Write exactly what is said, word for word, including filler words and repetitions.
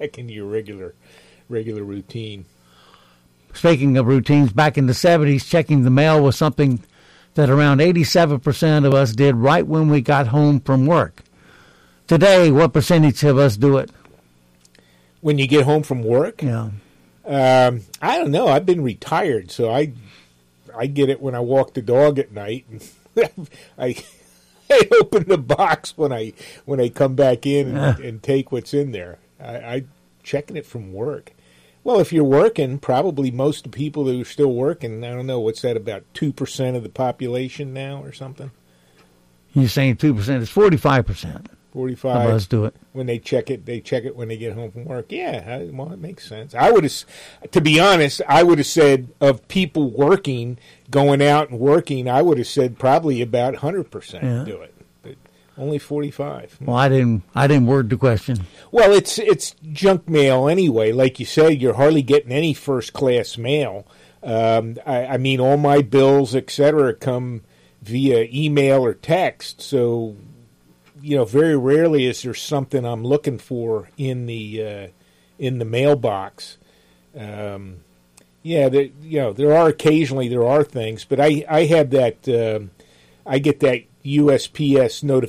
back into your regular regular routine. Speaking of routines, back in the seventies, checking the mail was something that around eighty-seven percent of us did right when we got home from work. Today, what percentage of us do it? When you get home from work? Yeah. Um, I don't know. I've been retired, so I I get it when I walk the dog at night. And I I open the box when I when I come back in and, Uh. and take what's in there. I, I checking it from work. Well, if you're working, probably most of the people who are still working, I don't know, what's that, about two percent of the population now or something? You're saying two percent. It's forty-five percent forty-five of us do it. When they check it, they check it when they get home from work. Yeah, I, well, it makes sense. I would have, to be honest, I would have said of people working, going out and working, I would have said probably about one hundred percent Yeah. do it. But only forty-five. Well, I didn't. I didn't word the question. Well, it's it's junk mail anyway. Like you said, you're hardly getting any first class mail. Um, I, I mean, all my bills, et cetera, come via email or text. So, you know, very rarely is there something I'm looking for in the uh, in the mailbox. Um, yeah, there, you know, there are occasionally there are things, but I I have that uh, I get that U S P S notification.